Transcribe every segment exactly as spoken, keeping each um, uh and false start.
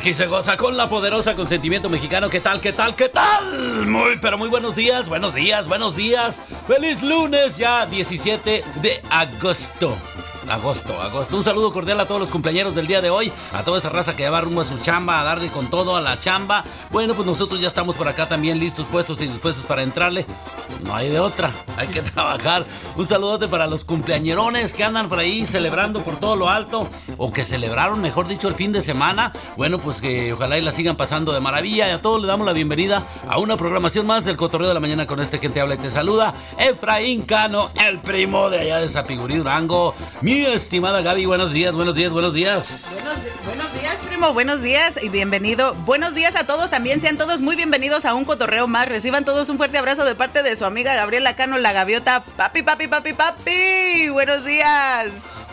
Aquí se goza con la poderosa consentimiento mexicano. ¿Qué tal, qué tal, qué tal? Muy, pero muy buenos días, buenos días, buenos días. Feliz lunes ya, diecisiete de agosto. Agosto, agosto. Un saludo cordial a todos los cumpleaños del día de hoy, a toda esa raza que va rumbo a su chamba, a darle con todo a la chamba. Bueno, pues nosotros ya estamos por acá también listos, puestos y dispuestos para entrarle. No hay de otra, hay que trabajar. Un saludote para los cumpleañerones que andan por ahí celebrando por todo lo alto, o que celebraron, mejor dicho, el fin de semana. Bueno, pues que ojalá y la sigan pasando de maravilla. Y a todos le damos la bienvenida a una programación más del Cotorreo de la Mañana con este que te habla y te saluda, Efraín Cano, el primo de allá de Zapigurí, Durango. Mi estimada Gaby, buenos días, buenos días, buenos días. Buenos, buenos días, primo, buenos días y bienvenido. Buenos días a todos, también sean todos muy bienvenidos a un cotorreo más. Reciban todos un fuerte abrazo de parte de su amiga Gabriela Cano, la gaviota. Papi, papi, papi, papi, buenos días.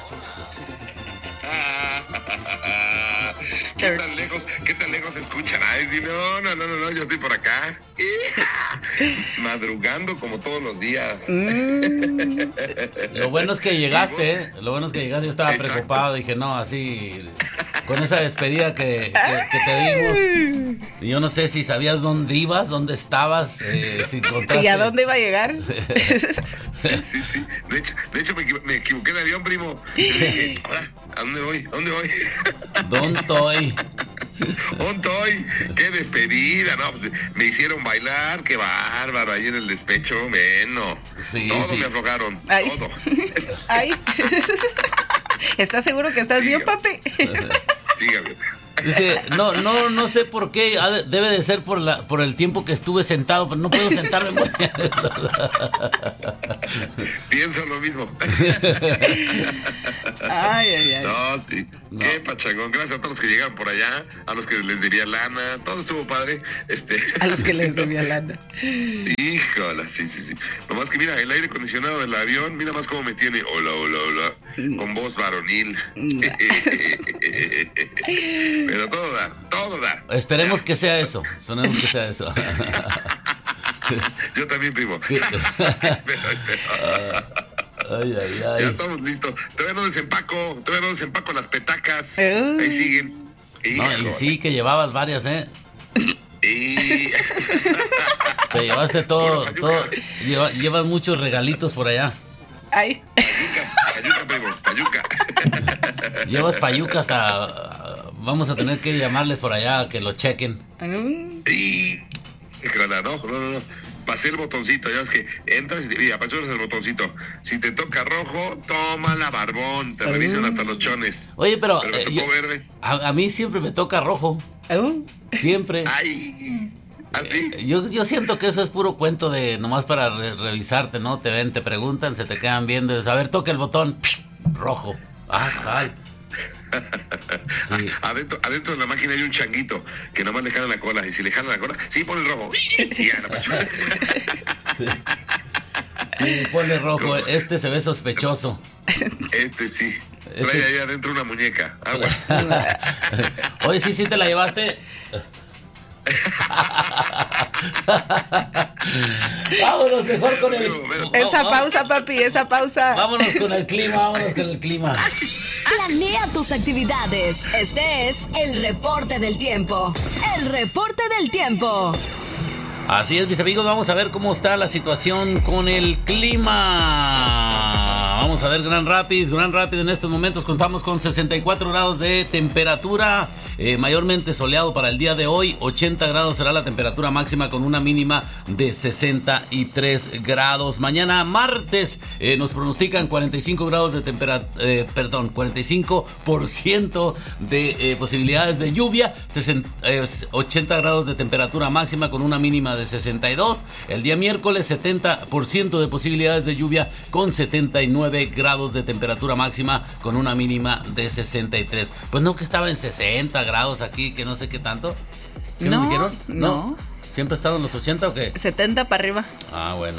¿Qué tan lejos, qué tan lejos escuchan? Ay, sí, no, no, no, no, no, yo estoy por acá. Madrugando como todos los días. Mm. Lo bueno es que llegaste, ¿eh? Lo bueno es que llegaste. Yo estaba Exacto. preocupado, dije, no, así, con esa despedida que, que, que te dimos. Y yo no sé si sabías dónde ibas, dónde estabas, eh, si contaste. ¿Y a dónde iba a llegar? Sí, sí, sí. De hecho, de hecho me, me equivoqué de avión, primo. Dije, ¿a dónde voy? ¿A dónde voy? ¿Dónde estoy? ¿Dónde estoy? ¡Qué despedida! No, me hicieron bailar, qué bárbaro, ahí en el despecho, menos. Sí, todo sí. me aflojaron, Ay. todo. Ay. ¿Estás seguro que estás sí, bien, papi? Sígame. Dice, no, no, no sé por qué, debe de ser por la, por el tiempo que estuve sentado, pero no puedo sentarme muy bien. Pienso lo mismo. Ay, ay, ay. No, sí. No. Qué pachangón. Gracias a todos los que llegaron por allá, a los que les debía lana, todo estuvo padre. Este. A los que les debía lana. Híjola, sí, sí, sí. Nomás que mira, el aire acondicionado del avión, mira más cómo me tiene. Hola, hola, hola. Con voz varonil. No. Pero todo da, todo da. Esperemos que sea eso. Esperemos que sea eso. Yo también, primo. pero, pero. Ay, ay, ay. Ya estamos listos. Todavía no desempaco, todavía no desempaco las petacas. Uh. Ahí siguen. No, y sí que llevabas varias, ¿eh? Y... Te llevaste todo, todo lleva, llevas muchos regalitos por allá. Ay. Payuca, payuca, primo, payuca. Llevas payuca hasta... Vamos a tener que llamarles por allá a que lo chequen. Y... No, no, no, no. Pasé el botoncito, ya ves que entras y, y apachuras el botoncito. Si te toca rojo, toma la barbón. Te revisan hasta los chones. Oye, pero... pero me tocó eh, yo, verde. A, a mí siempre me toca rojo. Uh. Siempre. Ay... ¿Así? Eh, yo, yo siento que eso es puro cuento de nomás para re- revisarte, ¿no? Te ven, te preguntan, se te quedan viendo. A ver, toca el botón. Psh, rojo. Ah, sal. Sí. Adentro, adentro de la máquina hay un changuito que nomás le jalan la cola. Y si le jalan la cola, sí, pone el rojo. Y ya, la sí, pone rojo. ¿Cómo? Este se ve sospechoso. Este sí. Trae este... ahí adentro una muñeca. Agua. Oye, sí, sí te la llevaste. Vámonos mejor con el... Esa pausa, papi, esa pausa. Vámonos con el clima, vámonos con el clima. Planea tus actividades. Este es el reporte del tiempo. El reporte del tiempo. Así es, mis amigos, vamos a ver cómo está la situación con el clima. Vamos a ver, Gran Rapids, Gran Rapids en estos momentos contamos con sesenta y cuatro grados de temperatura, eh, mayormente soleado para el día de hoy. Ochenta grados será la temperatura máxima con una mínima de sesenta y tres grados. Mañana martes eh, nos pronostican cuarenta y cinco grados de temperatura, eh, perdón, cuarenta y cinco por ciento de eh, posibilidades de lluvia, sesenta, eh, ochenta grados de temperatura máxima con una mínima de sesenta y dos. El día miércoles setenta por ciento de posibilidades de lluvia con setenta y nueve grados de temperatura máxima con una mínima de sesenta y tres. Pues no, que estaba en sesenta grados aquí, que no sé qué tanto. ¿Qué no, me dijeron? No. ¿Siempre ha estado en los ochenta o qué? setenta para arriba. Ah, bueno.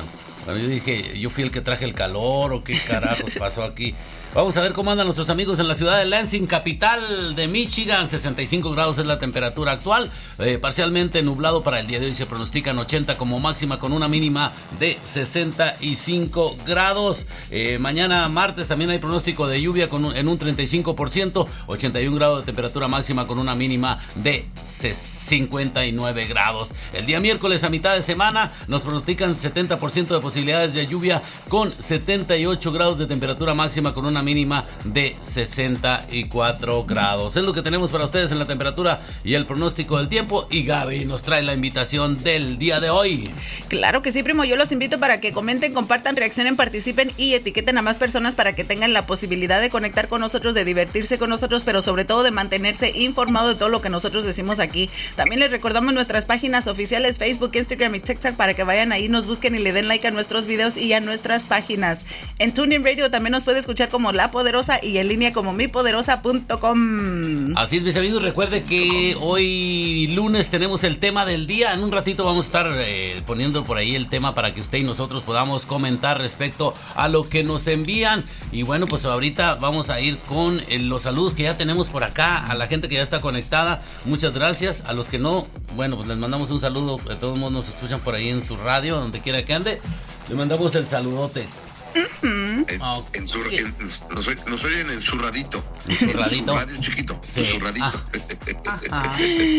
Bueno, yo dije, yo fui el que traje el calor o qué carajos pasó aquí. Vamos a ver cómo andan nuestros amigos en la ciudad de Lansing, capital de Michigan. sesenta y cinco grados es la temperatura actual. Eh, parcialmente nublado para el día de hoy. Se pronostican ochenta como máxima con una mínima de sesenta y cinco grados. Eh, mañana martes también hay pronóstico de lluvia con un, en un treinta y cinco por ciento. ochenta y un grados de temperatura máxima con una mínima de cincuenta y nueve grados. El día miércoles a mitad de semana nos pronostican setenta por ciento de posibilidades de lluvia con setenta y ocho grados de temperatura máxima con una mínima de sesenta y cuatro grados. Es lo que tenemos para ustedes en la temperatura y el pronóstico del tiempo. Y Gaby nos trae la invitación del día de hoy. Claro que sí, primo. Yo los invito para que comenten, compartan, reaccionen, participen y etiqueten a más personas para que tengan la posibilidad de conectar con nosotros, de divertirse con nosotros, pero sobre todo de mantenerse informado de todo lo que nosotros decimos aquí. También les recordamos nuestras páginas oficiales Facebook, Instagram y TikTok para que vayan ahí, nos busquen y le den like a nuestros videos y a nuestras páginas. En TuneIn Radio también nos puede escuchar como La Poderosa y en línea como mi poderosa punto com. Así es, mis amigos, recuerde que hoy lunes tenemos el tema del día. En un ratito vamos a estar eh, poniendo por ahí el tema para que usted y nosotros podamos comentar respecto a lo que nos envían. Y bueno, pues ahorita vamos a ir con eh, los saludos que ya tenemos por acá, a la gente que ya está conectada. Muchas gracias. A los que no, bueno, pues les mandamos un saludo. De todos modos nos escuchan por ahí en su radio, donde quiera que ande. Le mandamos el saludote. En, Ah, en su, ¿qué? en, nos, oy- nos oyen en su radito. ¿En su radito? En su radio chiquito. Sí. En su radito. Ah.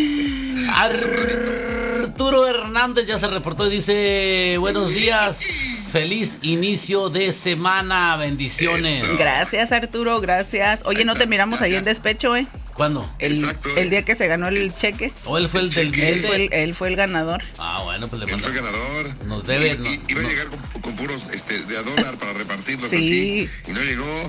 Arturo Hernández ya se reportó y dice: buenos días, feliz inicio de semana, bendiciones. Eso. Gracias, Arturo, gracias. Oye, no te miramos ahí en despecho, ¿eh? ¿Cuándo? El, Exacto. el día que se ganó el cheque. ¿O él fue el del cheque. Él fue, el, billete? él fue el ganador. Ah, bueno, pues le Él fue mandamos. ganador. Nos debe, Y- no- y- iba no. a llegar con, con puros este, de a dólar para repartirlos Sí. así. Y no llegó.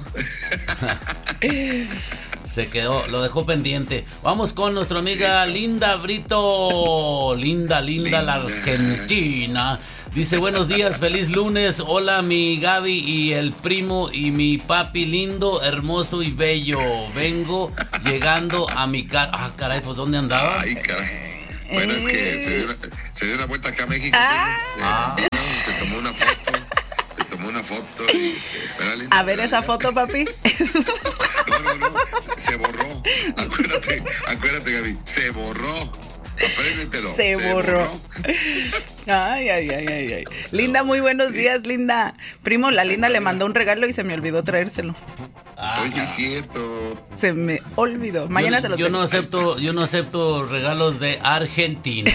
Se quedó, lo dejó pendiente. Vamos con nuestra amiga Linda Brito. Linda, linda, la Linda. Argentina. Dice: buenos días, feliz lunes. Hola, mi Gaby y el primo y mi papi lindo, hermoso y bello. Vengo llegando a mi casa. Ah, caray, pues ¿dónde andaba? Ay, caray. Bueno, es que se dio, una, se dio una vuelta acá a México. Ah. primo. Ah. Eh, se tomó una foto. Se tomó una foto. Y, eh, espera, Linda, A ver espera, esa ya. foto, papi. No, no, no. Se borró. Acuérdate, acuérdate, Gaby. Se borró. Apréndetelo. Se borró. Ay, ay, ay, ay, ay. Linda, muy buenos días, Linda. Primo, la Linda le mandó un regalo y se me olvidó traérselo. Ah, Hoy sí es cierto. Se me olvidó. Mañana yo, se lo yo traigo. no acepto, yo no acepto regalos de argentinos.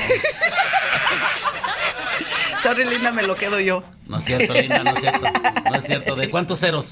Sorry, Linda, me lo quedo yo. No es cierto, Linda, no es cierto. No es cierto. ¿De cuántos ceros?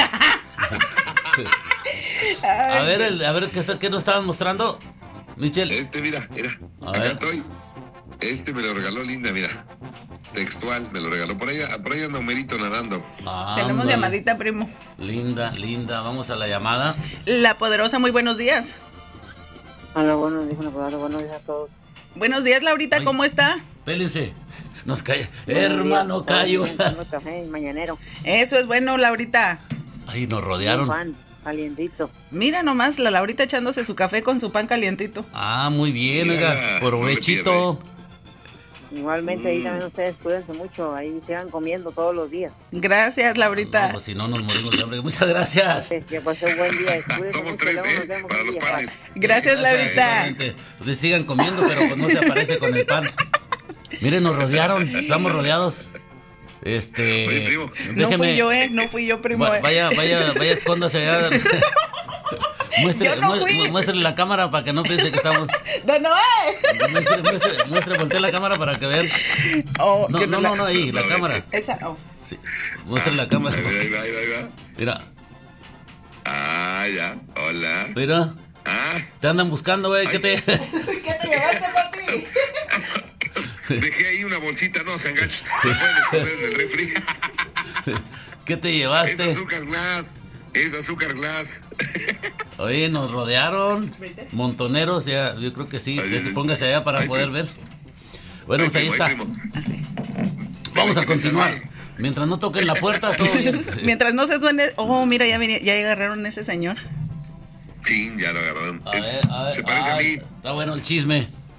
A ver, el, a ver, ¿qué, está- qué nos estabas mostrando, Michelle? Este, mira, mira. A Acá ver. estoy. Este me lo regaló Linda, mira. Textual, me lo regaló. Por ahí, por ahí anda Homerito nadando. Tenemos Ándale. llamadita, primo. Linda, linda. Vamos a la llamada. La Poderosa, muy buenos días. Hola, buenos días, buenos buenos días a todos. Buenos días, Laurita, Ay. ¿cómo está? Pélense. Nos cae. Buenos Hermano, días, cayó. todos tomando café mañanero. Eso es bueno, Laurita. Ay, nos Un rodearon. pan calientito. Mira nomás, la Laurita echándose su café con su pan calientito. Ah, muy bien, Mira, oiga. no Provechito. Igualmente, ahí también ustedes cuídense mucho. Ahí sigan comiendo todos los días. Gracias, Laurita. No, pues si no nos morimos de hambre. Muchas gracias. Que, que pase un buen día. Cuídense Somos mucho, tres, luego nos ¿eh? vemos Para un los día. panes. Gracias, Laurita. igualmente. Ustedes sigan comiendo, pero pues no se aparece con el pan. Miren, nos rodearon. Estamos rodeados. Este. Oye, primo. No fui yo, ¿eh? No fui yo, primo. Va- eh. Vaya, vaya, vaya, escóndase allá. Muestre, Yo no mu- fui. muéstrele la cámara para que no piense que estamos. ¡Don Noé! Muestre, muestre, muestre, voltee la cámara para que vean. Oh, No, que no, la- no, no, ahí, la No, cámara. Esa no. Sí. Muestre la cámara. Ahí va, ahí va, ahí va, ahí va. Mira, Ah, ya. Hola. mira. Ah, Te andan buscando, güey. ¿Qué te.? ¿Qué te llevaste, papi? dejé ahí una bolsita, no se enganches. Me pueden esconder en el refri. ¿Qué te Es llevaste? azúcar glass. Es azúcar glass. Oye, nos rodearon. Montoneros, ya, yo creo que sí. Ay, ay, ay. Póngase allá para Ay, poder primo. ver. Bueno, Ay, pues ahí primo, ay, está. primo. Así. Vamos a Dale, que me continuar. salve. Mientras no toquen la puerta, todo bien. Mientras no se suene. Oh, mira, ya, vine- ya agarraron a ese señor. Sí, ya lo agarraron. A Es- ver, a ver. se parece a ay, mí. Está bueno el chisme.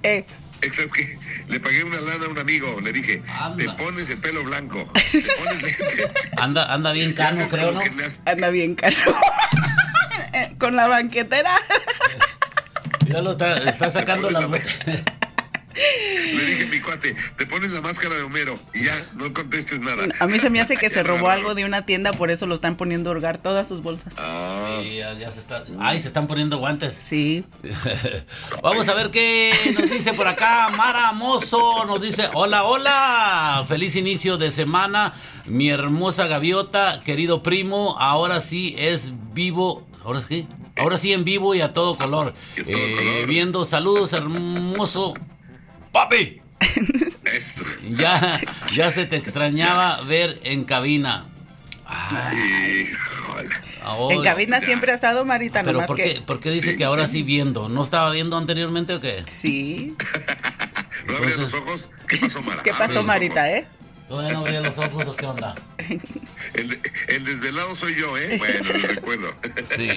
Eh. ¿Sabes qué? Le pagué una lana a un amigo. Le dije, Anda. te pones el pelo blanco. Te pones lentes. Anda, anda bien cano, creo, ¿no? Anda bien caro. Con la banquetera. Ya lo está, está sacando las botas. Le dije a mi cuate, te pones la máscara de Homero y ya, no contestes nada. A mí se me hace que Ya se me robó agarraron. algo de una tienda, por eso lo están poniendo a hurgar todas sus bolsas. Ah, Sí, ya, ya se está. Ay, se están poniendo guantes. Sí. Vamos a ver qué nos dice por acá Mara Mozo. Nos dice, hola, hola. Feliz inicio de semana. Mi hermosa gaviota, querido primo, ahora sí es vivo. ¿Ahora sí? Ahora sí en vivo y a todo color. Y a todo Eh, color. viendo, saludos, hermoso. ¡Papi! eso. Ya, ya se te extrañaba ver en cabina. Ay, Híjole. ahora- En cabina siempre ha estado Marita, Pero nomás ¿por que... qué, ¿por qué dice que ahora sí viendo? ¿No estaba viendo anteriormente o qué? Sí. ¿No abrías los ojos? ¿Qué pasó, Mara? ¿Qué Abre pasó, los Marita, ojos. eh? ¿Todavía no abría los ojos o qué onda? El, el desvelado soy yo, ¿eh? Bueno, lo recuerdo. Sí,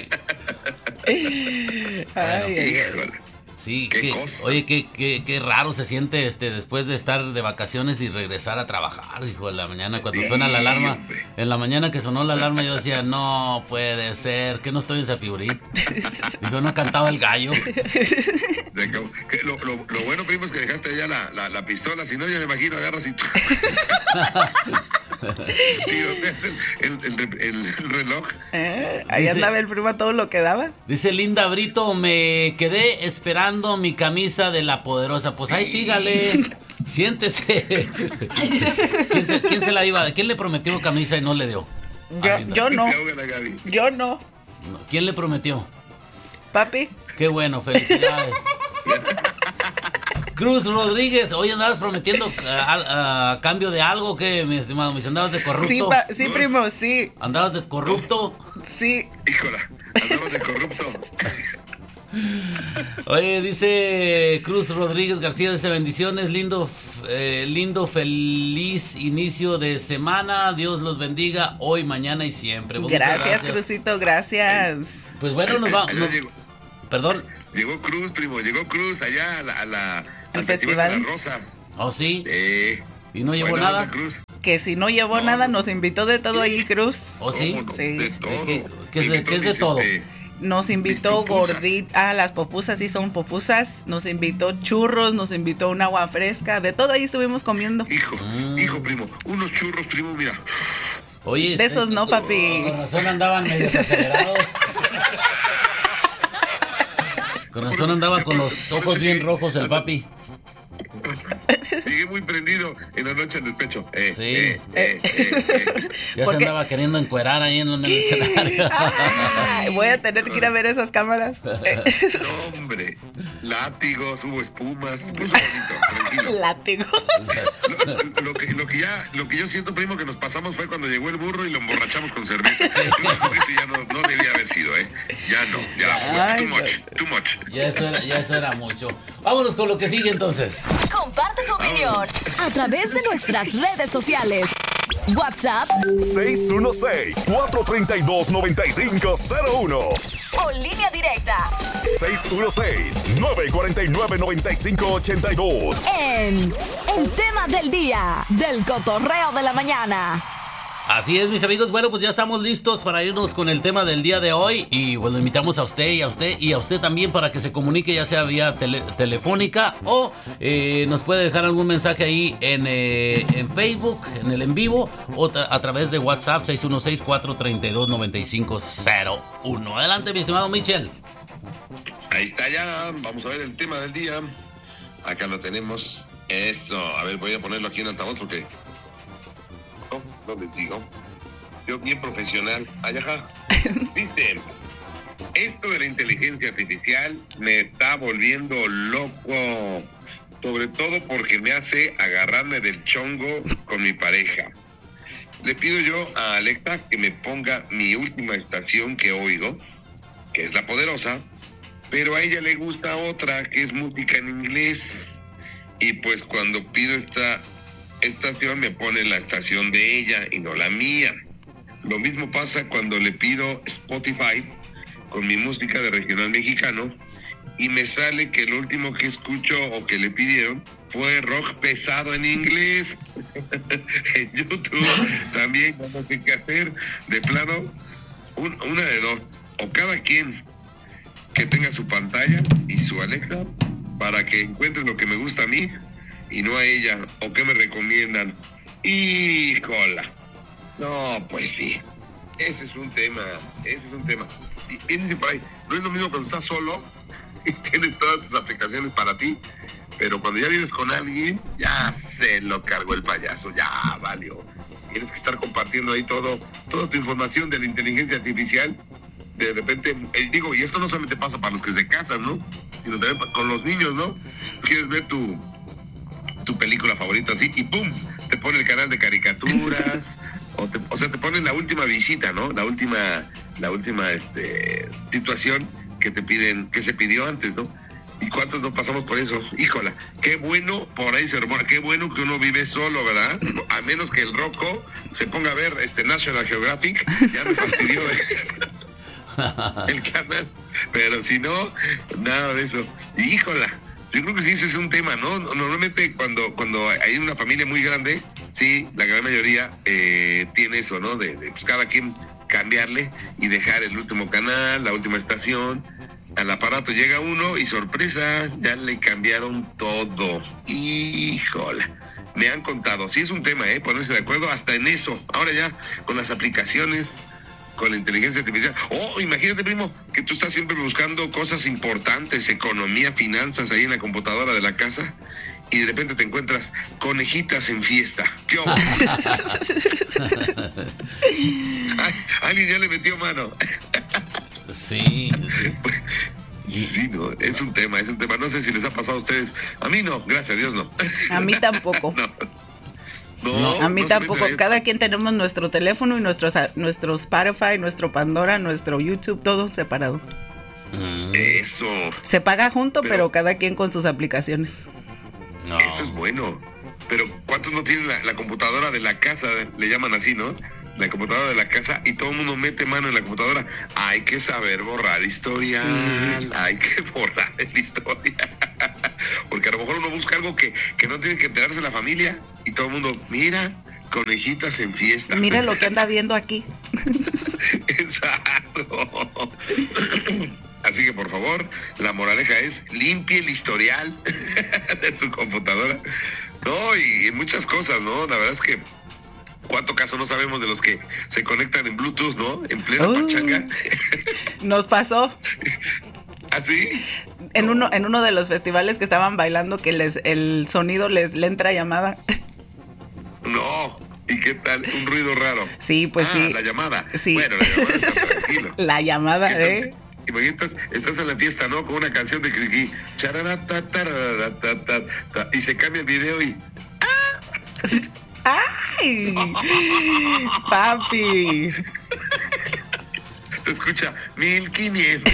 Ay, ay, ay. Híjole. sí. Qué que- cosas. oye, qué, qué, qué raro se siente este después de estar de vacaciones y regresar a trabajar, hijo, en la mañana cuando suena la alarma. hombre. En la mañana que sonó la alarma yo decía, no puede ser, que no estoy en Zapiburí. Dijo, no cantaba el gallo. Se acabó. Que Lo, lo, lo bueno, primo, es que dejaste allá la, la, la pistola. Si no, yo me imagino, agarras y... tiroteas el, el, el, el, el reloj. Eh, Ahí Dice- andaba el primo a todo lo que daba. Dice Linda Brito, me quedé esperando mi camisa de la poderosa. Pues ahí sígale, siéntese. ¿Quién se, quién se la iba? ¿Quién le prometió camisa y no le dio? Yo, Ah, Linda. yo no, Se ahoga la Gaby. yo no. No, ¿quién le prometió? Papi, Qué bueno, felicidades. Cruz Rodríguez, hoy andabas prometiendo a, a- a cambio de algo, ¿qué, mi estimado? ¿Me andabas de corrupto? sí, pa- sí, primo, sí, ¿Andabas de corrupto? sí. Híjola, andamos de corrupto. Oye, dice Cruz Rodríguez García, dice bendiciones, lindo, eh, lindo, feliz inicio de semana, Dios los bendiga hoy, mañana y siempre. Pues, muchas Gracias, Crucito, gracias. Pues bueno, nos va, Allá nos- llegó, perdón, llegó Cruz, primo, llegó Cruz allá a la, a la, al ¿Al Festival de festival? las Rosas. oh sí, Eh, y no llevó buena nada, onda, Cruz. Que si no llevó No, nada, no. nos invitó de todo ahí, Cruz. oh sí, ¿Cómo no? Sí. De todo. ¿Qué- qué es de- Invitó qué es de mis, todo? este, Nos invitó Mis pupusas. gordita, ah, las popusas sí son popusas, nos invitó churros, nos invitó un agua fresca, de todo ahí estuvimos comiendo. Hijo, Mm. hijo, primo, unos churros, primo, mira. oye. De este, esos no, papi. Con razón andaban medio acelerados. Con razón andaba con los ojos bien rojos el papi. Llegué muy prendido en la noche del despecho. Eh, Sí. eh, eh, eh, eh. Ya se ¿Por qué? andaba queriendo encuerar ahí en el escenario. Ay, voy a tener que ir a ver esas cámaras. Eh, No, hombre, látigos, hubo espumas, puso bonito, tranquilo. Látigo. Lo, lo que, lo, que ya, lo que yo siento, primo, que nos pasamos fue cuando llegó el burro y lo emborrachamos con cerveza. Yo creo que eso ya no, no debía haber sido, ¿eh? Ya no, ya, Ay, too much, too much. Ya eso era, ya eso era mucho. Vámonos con lo que sigue entonces. Comparte tu opinión a través de nuestras redes sociales. WhatsApp seis uno seis, cuatro tres dos, nueve cinco cero uno. o línea directa seis uno seis, nueve cuatro nueve, nueve cinco ocho dos. en El Tema del Día del Cotorreo de la Mañana. Así es, mis amigos. Bueno, pues ya estamos listos para irnos con el tema del día de hoy. Y pues lo invitamos a usted y a usted y a usted también para que se comunique, ya sea vía tele- telefónica o eh, nos puede dejar algún mensaje ahí en, eh, en Facebook, en el en vivo, o tra- a través de WhatsApp seis uno seis, cuatro tres dos, nueve cinco cero uno. Adelante, mi estimado Michel. Ahí está ya, vamos a ver el tema del día. Acá lo tenemos. Eso, a ver, voy a ponerlo aquí en altavoz porque... No, no les digo. Yo bien profesional. Ay, ajá. Dice, esto de la inteligencia artificial me está volviendo loco. Sobre todo porque me hace agarrarme del chongo con mi pareja. Le pido yo a Alexa que me ponga mi última estación que oigo, que es La Poderosa, pero a ella le gusta otra, que es música en inglés. Y pues cuando pido esta estación me pone la estación de ella y no la mía. Lo mismo pasa cuando le pido Spotify con mi música de regional mexicano y me sale que lo último que escucho o que le pidieron fue rock pesado en inglés. En YouTube también, no sé qué hacer. De plano, un, una de dos. O cada quien que tenga su pantalla y su Alexa para que encuentre lo que me gusta a mí y no a ella. O que me recomiendan. ¡Híjola! No, pues sí. Ese es un tema. Ese es un tema. Y, y dice por ahí, no es lo mismo cuando estás solo y tienes todas tus aplicaciones para ti, pero cuando ya vienes con alguien, ya se lo cargó el payaso, ya valió. Tienes que estar compartiendo ahí todo, toda tu información de la inteligencia artificial. De repente, eh, digo, y esto no solamente pasa para los que se casan, ¿no? Sino también pa- con los niños, ¿no? Quieres ver tu, tu película favorita así y ¡pum! Te pone el canal de caricaturas. O, te, o sea, te ponen la última visita, ¿no? La última, la última este, situación que te piden, que se pidió antes, ¿no? ¿Y cuántos no pasamos por eso? Híjola, qué bueno, por ahí se rumora, qué bueno que uno vive solo, ¿verdad? A menos que el Rocco se ponga a ver este National Geographic, ya me fastidió el, el canal, pero si no, nada de eso. Y híjola, yo creo que sí, ese es un tema, ¿no? Normalmente cuando, cuando hay una familia muy grande, sí, la gran mayoría eh, tiene eso, ¿no? De, de pues, cada quien cambiarle y dejar el último canal, la última estación. Al aparato llega uno y sorpresa, ya le cambiaron todo. Híjola, me han contado. Sí es un tema, ¿eh? Ponerse de acuerdo hasta en eso. Ahora ya con las aplicaciones, con la inteligencia artificial. Oh, imagínate, primo, que tú estás siempre buscando cosas importantes, economía, finanzas, ahí en la computadora de la casa, y de repente te encuentras conejitas en fiesta. ¿Qué hubo? Ay, alguien ya le metió mano. Sí. Sí, no, es un tema, es un tema. No sé si les ha pasado a ustedes. A mí no, gracias a Dios no. A mí tampoco. No. No, a mí no se tampoco. meten ahí. Cada quien tenemos nuestro teléfono y nuestros, nuestro Spotify, nuestro Pandora, nuestro YouTube, todo separado. Mm, Eso, Se paga junto, Pero- pero, cada quien con sus aplicaciones. no. eso es bueno. Pero ¿cuántos no tienen la, la computadora de la casa? Le llaman así, ¿no? La computadora de la casa y todo el mundo mete mano en la computadora. Hay que saber borrar historial, Sí. hay que borrar el historial. Porque a lo mejor uno busca algo que, que no tiene que enterarse la familia y todo el mundo, mira, conejitas en fiesta. Mira lo que anda viendo aquí. Exacto. Así que por favor, la moraleja es limpie el historial de su computadora. No, y en muchas cosas, ¿no? La verdad es que cuánto caso no sabemos de los que se conectan en Bluetooth, ¿no? En plena Oh. pachanga. Nos pasó ¿Así? en uno en uno de los festivales que estaban bailando que les el sonido les le entra llamada. No. ¿Y qué tal? Un ruido raro. Sí, pues Ah, sí. la llamada. Sí. Bueno, la llamada está tranquilo. La llamada, Entonces, ¿eh? imagínate, estás, estás en la fiesta, ¿no? Con una canción de Cricri. Chararata, tararata, ta, ta, y se cambia el video y... ¡Ay! Papi. Se escucha mil quinientos.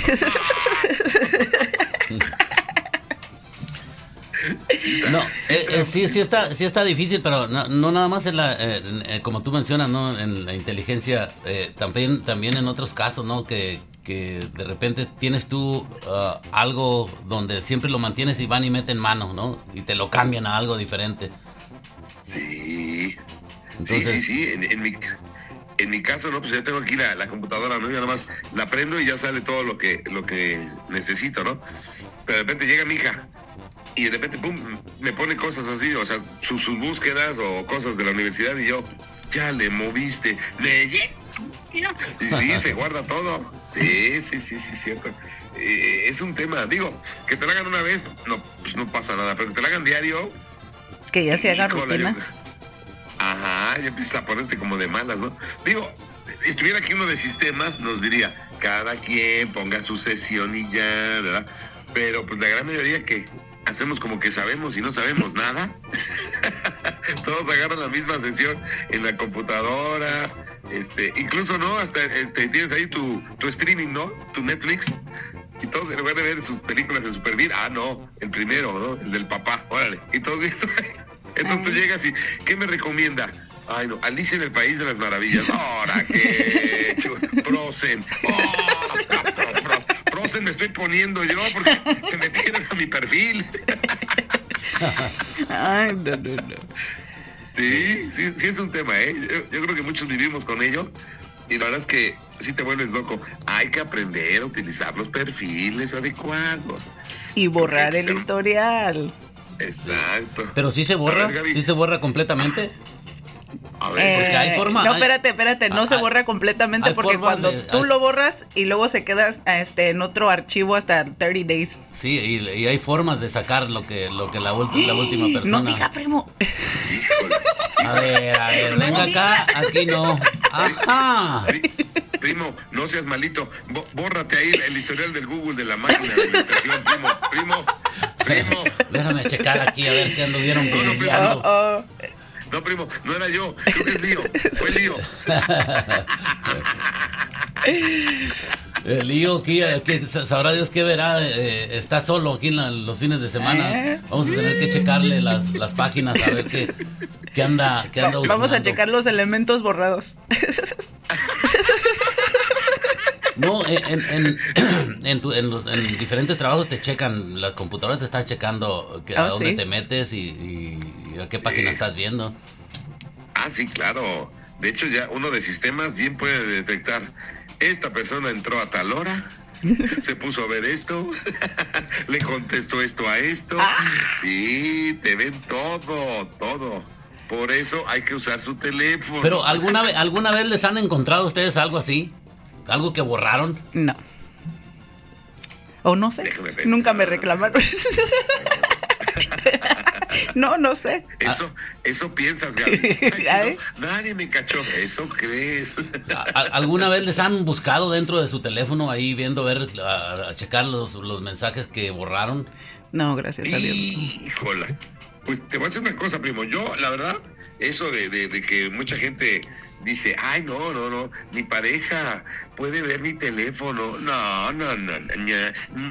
No, eh, eh, sí, sí está, sí está difícil, pero no, no nada más en la, eh, en, eh, como tú mencionas, ¿no? En la inteligencia, eh, también, también en otros casos, ¿no? Que, que de repente tienes tú uh, algo donde siempre lo mantienes y van y meten mano, ¿no? Y te lo cambian a algo diferente. Sí. Entonces- sí, sí, sí. En, en mi, en mi caso, no, pues yo tengo aquí la, la computadora, ¿no? Y nada más la prendo y ya sale todo lo que, lo que necesito, ¿no? Pero de repente llega mi hija y de repente, pum, me pone cosas así, o sea, sus, sus búsquedas o cosas de la universidad y yo, ya le moviste. Le y sí, se guarda todo. Sí, sí, sí, sí, cierto. Eh, es un tema, digo, que te la hagan una vez, no, pues no pasa nada, pero que te la hagan diario. Que ya se haga Híjole, rutina. yo- Ajá, ya empiezas a ponerte como de malas, ¿no? Digo, estuviera aquí uno de sistemas, nos diría, cada quien ponga su sesión y ya, ¿verdad? Pero pues la gran mayoría que hacemos como que sabemos y no sabemos nada. Todos agarran la misma sesión en la computadora, este, incluso no, hasta este, tienes ahí tu, tu streaming, ¿no? Tu Netflix. Y todos en lugar de ver sus películas en Supervid, ah, no, el primero, ¿no? El del papá, órale. Y todos viendo. Entonces tú llegas y, ¿qué me recomienda? Ay, no, Alicia en el País de las Maravillas. Ahora, qué chulo. Frozen. Oh, pro, pro, Frozen entonces me estoy poniendo yo porque se metieron a mi perfil. Ay, no, no, no. Sí, sí, sí es un tema, ¿eh? Yo, yo creo que muchos vivimos con ello y la verdad es que sí te vuelves loco. Hay que aprender a utilizar los perfiles adecuados. Y borrar Porque el se- historial. Exacto. Pero sí se A borra, ver, Gaby. sí se borra completamente. A ver, Eh, porque hay forma- no, hay- espérate, espérate, no hay- se borra completamente hay porque formas cuando de- tú hay- lo borras y luego se queda este, en otro archivo hasta treinta days. Sí, y, y hay formas de sacar lo que, lo que la, ulti- la última persona. No diga, primo. híjole. A ver, a ver, venga acá, aquí no. Ajá. Pri- Primo, no seas malito. Bo- bórrate ahí el, el historial del Google de la máquina de meditación, primo. Primo, primo. Déjame checar aquí a ver qué anduvieron No, no, googleando. Oh, oh. No, primo, no era yo. Creo que es Lío. Fue Lío. El lío aquí, aquí sabrá Dios qué verá, eh, está solo aquí en la- los fines de semana. ¿Eh? Vamos a tener que checarle las, las páginas a ver qué, qué anda, qué anda Va- Vamos a husmeando. checar los elementos borrados. No, en, en, en, tu- en los, en diferentes trabajos te checan, la computadora te está checando que, a Ah, dónde ¿sí? te metes y, y- y a qué página Sí. estás viendo. Ah, sí, claro. De hecho, ya uno de sistemas bien puede detectar. Esta persona entró a tal hora, se puso a ver esto, le contestó esto a esto. Sí, te ven todo, todo. Por eso hay que usar su teléfono. Pero ¿alguna, vez ¿alguna vez les han encontrado ustedes algo así? ¿Algo que borraron? No. O no sé. Déjame pensar. Nunca me reclamaron. No, no sé. Eso, eso piensas, Gaby. Ay, si Ay. no, nadie me cachó. Eso crees. ¿A- a- ¿Alguna vez les han buscado dentro de su teléfono ahí viendo, ver, a, a checar los, los mensajes que borraron? No, gracias a Dios. Híjola. Pues te voy a decir una cosa, primo. Yo, la verdad, eso de, de, de que mucha gente dice, ay, no, no, no, mi pareja puede ver mi teléfono. No, no, no, no, no,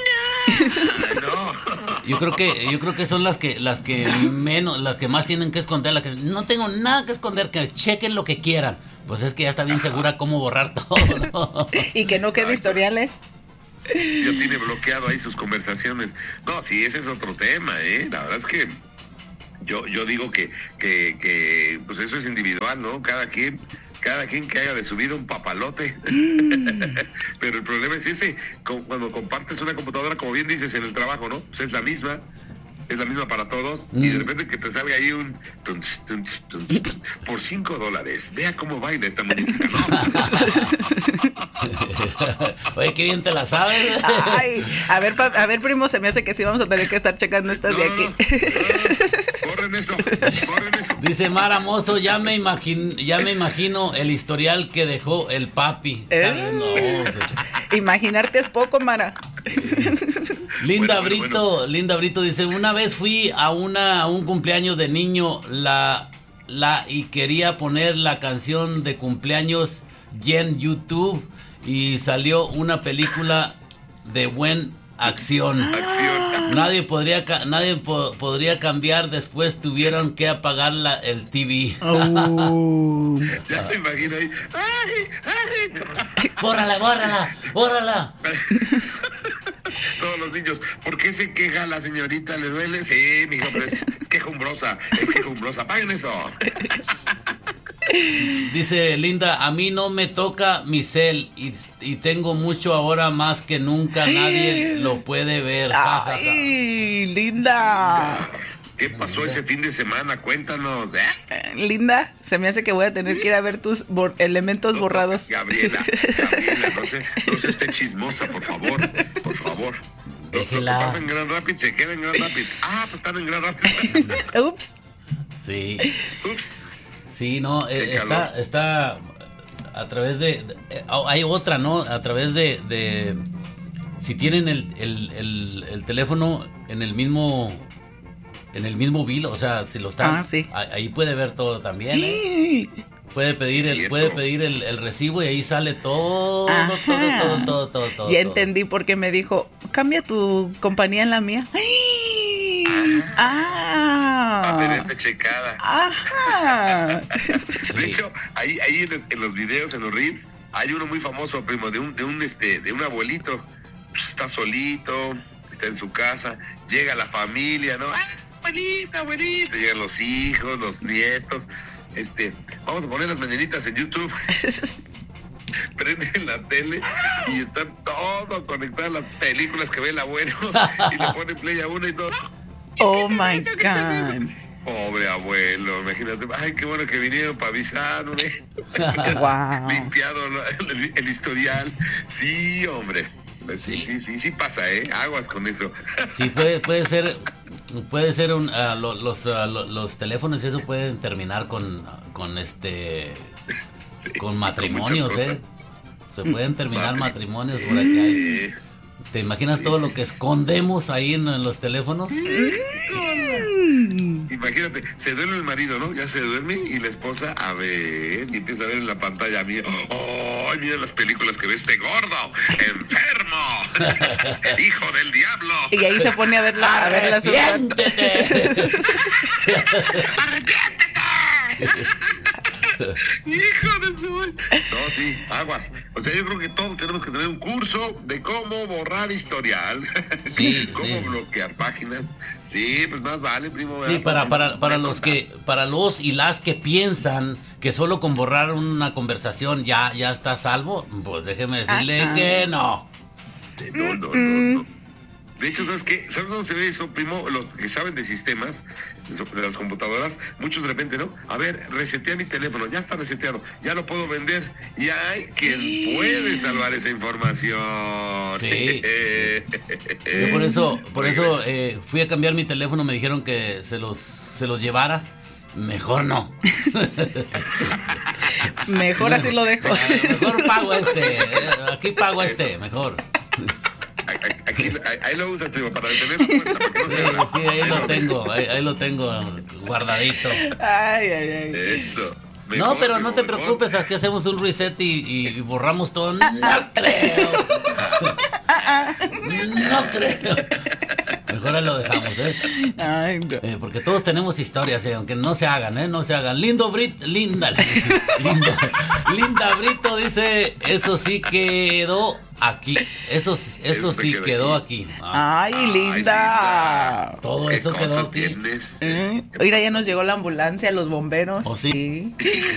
no. Yo creo que yo creo que son las que las que menos, las que más tienen que esconder, las que no tengo nada que esconder, que chequen lo que quieran. Pues es que ya está bien segura cómo borrar todo, ¿no? Y que no quede historial, ¿eh? Ya tiene bloqueado ahí sus conversaciones. No, sí, ese es otro tema, ¿eh? La verdad es que yo, yo digo que, que, que, pues eso es individual, ¿no? Cada quien, cada quien que haya de su vida un papalote. Pero el problema es ese, cu- cuando compartes una computadora, como bien dices, en el trabajo, ¿no? Pues es la misma, es la misma para todos, y de Mm. repente que te salga ahí un tuns, tuns, tuns, tuns, por cinco dólares. Vea cómo baila esta muñequita, ¿no? Oye, qué bien te la sabes. Ay, a ver, pa- a ver, primo, se me hace que sí vamos a tener que estar checando estas No, de no, no, aquí. no, borren eso, borren eso. Dice Mara Mozo, ya me imagino, ya me imagino el historial que dejó el papi. Está ¿Eh? viendo, oh, se- Imaginarte es poco, Mara. Linda Bueno, bueno, Brito, bueno. Linda Brito dice, una vez fui a una a un cumpleaños de niño la la y quería poner la canción de cumpleaños y en YouTube y salió una película de buen acción. Acción. Nadie podría ca- nadie po- podría cambiar, después tuvieron que apagar la, el T V. Oh. Ya me imagino ahí. ¡Ay, ay! Bórrala, bórrala, bórrala. Todos los niños, ¿por qué se queja la señorita? ¿Le duele? Sí, mijo, pero es, es quejumbrosa, es quejumbrosa. Apaguen eso. Dice Linda, a mí no me toca mi cel y, y tengo mucho ahora más que nunca, nadie lo puede ver. Ja, ja, ja. Ay, linda. ¿Qué pasó ese fin de semana? Cuéntanos. ¿eh? Eh, Linda, se me hace que voy a tener que ir a ver tus bor- elementos borrados. Gabriela, Gabriela, no sé, no sé usted chismosa, por favor, por favor. Lo, lo que Déjela. pasa en Grand Rapids se queda en Grand Rapids. Ah, pues están en Grand Rapids. Ups. Sí, Ups. sí, no, eh, Qué está, calor. está a través de, de- eh, oh, hay otra, ¿no? A través de, de si tienen el, el, el, el teléfono en el mismo, en el mismo bill, o sea, si lo están, Ah, sí. ahí, ahí puede ver todo también, ¿eh? Puede pedir el, Cierto. puede pedir el, el recibo y ahí sale todo, Ajá. todo, todo, todo, todo, todo. Ya entendí por qué me dijo, cambia tu compañía en la mía. ¡Ay! A ¡Ah! tenerte checada. ¡Ajá! De hecho, ahí, ahí en, los, en los videos, en los reels, hay uno muy famoso, primo, de un, de un este, de un abuelito pues, está solito, está en su casa, llega la familia, ¿no? ¡Ah, abuelita, abuelita! Llegan los hijos, los nietos. Este, vamos a poner las mañanitas en YouTube. Prenden la tele y están todos conectadas las películas que ve el abuelo y le pone play a una y todo. Oh my God. Pobre abuelo, imagínate. Ay, qué bueno que vinieron para avisarme. Wow. Limpiado el, el historial. Sí, hombre. Pues sí, sí, sí, sí pasa, ¿eh? Aguas con eso. Sí, puede, puede ser, puede ser un, uh, lo, los, uh, lo, los teléfonos y eso pueden terminar con, con este, Sí, con matrimonios, con muchas ¿eh? Se pueden terminar Matri- matrimonios por aquí. Hay. Eh, ¿Te imaginas Sí, todo sí, lo que sí. escondemos ahí en, en los teléfonos? Imagínate, se duerme el marido, ¿no? Ya se duerme y la esposa, a ver, y empieza a ver en la pantalla, mira, ¡oh, mira las películas que ve este gordo! ¡Enfermo! ¡Hijo del diablo! Y ahí se pone a ver la, a ver las otras. ¡Arrepiéntete! ¡Arrepiéntete! ¡Hijo de su... No, sí, aguas. O sea, yo creo que todos tenemos que tener un curso de cómo borrar historial. Sí, cómo sí. bloquear páginas. Sí, pues más vale, primo. Sí, ¿verdad? para, para, para Me los conta. que, para los y las que piensan que solo con borrar una conversación ya, ya está a salvo, pues déjeme decirle Ajá. que no. No, no, no, no. De hecho, ¿sabes qué? ¿Sabes dónde se ve eso, primo? Los que saben de sistemas, de las computadoras, muchos de repente, ¿no? A ver, resetea mi teléfono, ya está reseteado, ya lo puedo vender. Y hay quien puede salvar esa información. Sí. Yo por eso, por eso eh, fui a cambiar mi teléfono, me dijeron que se los, se los llevara. Mejor no. Mejor así lo dejo. Mejor pago este. eh, Aquí pago este, mejor. Aquí, ahí, ahí lo usas, primo, para detener la cuenta, para que no Sí, se abra. sí, ahí lo tengo, ahí, ahí lo tengo guardadito. Ay, ay, ay. Eso. No, Mejor, pero primo, no te mejor. preocupes, aquí hacemos un reset y, y borramos todo. No creo. No creo. Mejor ahí lo dejamos, ¿eh? Ay, no. Eh, porque todos tenemos historias, ¿eh? Aunque no se hagan, ¿eh? No se hagan. Lindo Brit, linda, linda, linda Brito dice, eso sí quedó aquí. Eso, sí- eso Eso se sí quedó quedó aquí. aquí. Ah, Ay, Ay, linda. Todo ¿Qué eso quedó cosas aquí. tienes? ¿Eh? Mira, ya nos llegó la ambulancia, los bomberos. ¿Oh, sí? Sí.